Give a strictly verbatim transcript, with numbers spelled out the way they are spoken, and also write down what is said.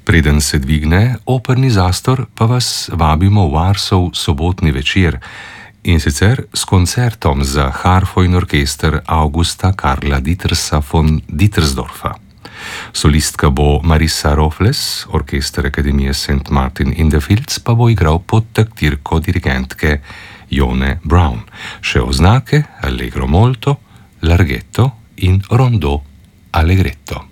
Preden se dvigne operni zastor, pa vas vabimo v Arsov sobotni večer, in sicer s koncertom za harfo in orkester Augusta Karla Dietersa von Dietersdorfa. Solistka bo Marissa Robles, orkester Akademije Saint Martin in the Fields pa bo igral pod taktirko dirigentke Jone Brown. Še oznake Allegro molto, Larghetto in Rondò allegretto.